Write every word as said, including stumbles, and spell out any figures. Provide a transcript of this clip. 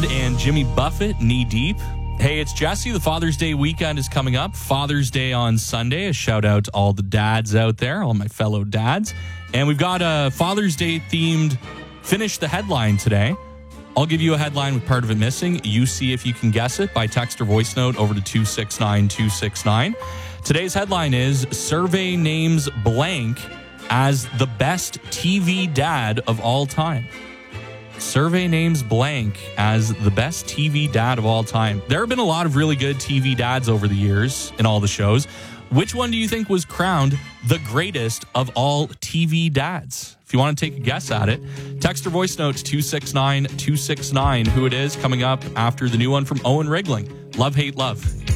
And Jimmy Buffett, knee deep. Hey, it's Jesse. The Father's Day weekend is coming up. Father's Day on Sunday. A shout out to all the dads out there, all my fellow dads. And we've got a Father's Day themed Finish the Headline today. I'll give you a headline with part of it missing. You see if you can guess it by text or voice note over to two six nine two six nine. Today's headline is Survey names blank as the best T V dad of all time. Survey names blank as the best T V dad of all time. There have been a lot of really good T V dads over the years in all the shows. Which one do you think was crowned the greatest of all T V dads? If you want to take a guess at it, text or voice notes two six nine two six nine who it is coming up after the new one from Owen Rigling. Love, Hate, Love.